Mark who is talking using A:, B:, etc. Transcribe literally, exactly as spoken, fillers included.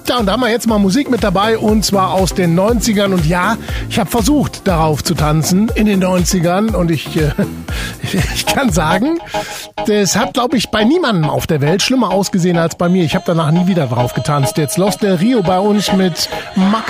A: Tja, und da haben wir jetzt mal Musik mit dabei, und zwar aus den neunzigern. Und ja, ich habe versucht, darauf zu tanzen in den neunzigern. Und ich, äh, ich kann sagen, das hat, glaube ich, bei niemandem auf der Welt schlimmer ausgesehen als bei mir. Ich habe danach nie wieder drauf getanzt. Jetzt Los Del Rio bei uns mit Mac